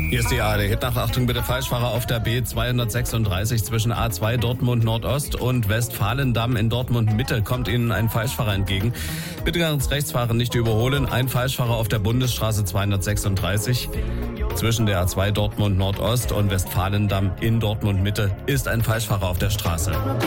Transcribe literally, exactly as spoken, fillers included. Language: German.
Hier ist die A R D-Hitnacht. Achtung bitte, Falschfahrer auf der B zweihundertsechsunddreißig zwischen A zwei Dortmund Nordost und Westfalendamm in Dortmund Mitte kommt Ihnen ein Falschfahrer entgegen. Bitte ganz rechts fahren, nicht überholen. Ein Falschfahrer auf der Bundesstraße zweihundertsechsunddreißig zwischen der A zwei Dortmund Nordost und Westfalendamm in Dortmund Mitte ist ein Falschfahrer auf der Straße.